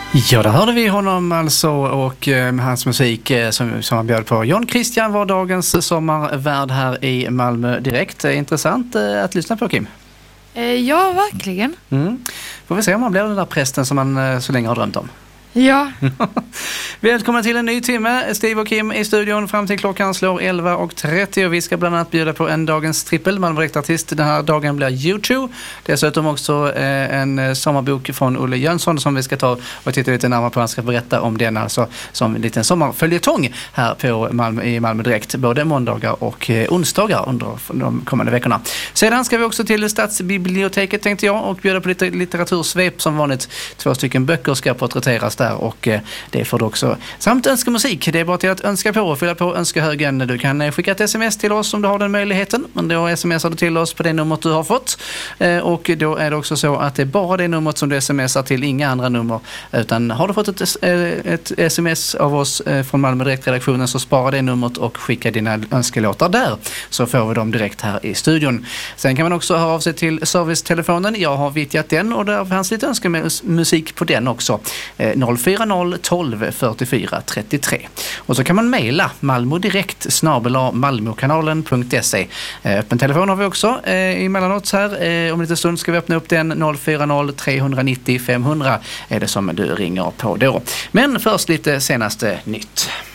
Ja, där hörde vi honom alltså och hans musik som han bjöd på. John Christian var dagens sommarvärd här i Malmö Direkt. Intressant att lyssna på, Kim. Ja, verkligen. Får vi se om man blir den där prästen som man så länge har drömt om. Ja. Välkommen till en ny timme. Steve och Kim i studion fram till klockan slår 11:30 och vi ska bland annat bjuda på en dagens trippel Malmö Direkt-artist. Den här dagen blir U2. Dessutom också en sommarbok från Olle Jönsson som vi ska ta och titta lite närmare på. Han ska berätta om den alltså som en liten sommarföljetong här på i Malmö Direkt. Både måndagar och onsdagar under de kommande veckorna. Sedan ska vi också till Stadsbiblioteket tänkte jag och bjuda på lite litteratursvep som vanligt. 2 stycken böcker ska porträtteras där och det får du också. Samt önska musik. Det är bara till att önska på och fylla på önskehögen. Du kan skicka ett sms till oss om du har den möjligheten. Men då smsar du till oss på det numret du har fått. Och då är det också så att det är bara det numret som du smsar till, inga andra nummer. Utan har du fått ett sms av oss från Malmö Direkt-redaktionen så spara det numret och skicka dina önskelåtar där. Så får vi dem direkt här i studion. Sen kan man också höra av sig till servicetelefonen. Jag har vittjat den och där fanns lite önskemusik på den också. 040 12 44 33. Och så kan man mejla malmodirekt@malmokanalen.se. Öppen telefon har vi också emellanåt här. Om lite stund ska vi öppna upp den 040 390 500 är det som du ringer på då. Men först lite senaste nytt.